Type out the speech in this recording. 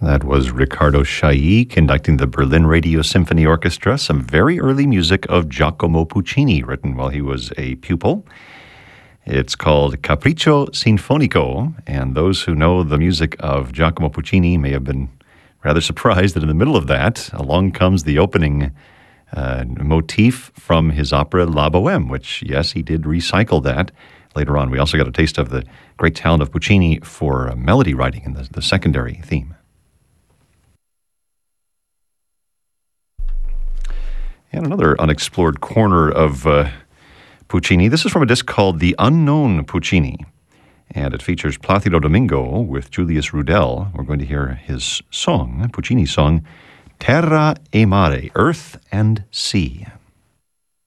That was Riccardo Chailly conducting the Berlin Radio Symphony Orchestra, some very early music of Giacomo Puccini, written while he was a pupil. It's called Capriccio Sinfonico, and those who know the music of Giacomo Puccini may have been rather surprised that in the middle of that, along comes the opening motif from his opera La Bohème, which, yes, he did recycle that. Later on, we also got a taste of the great talent of Puccini for melody writing in the secondary theme. And another unexplored corner of Puccini. This is from a disc called The Unknown Puccini, and it features Placido Domingo with Julius Rudel. We're going to hear his song, Puccini's song, Terra e Mare, Earth and Sea.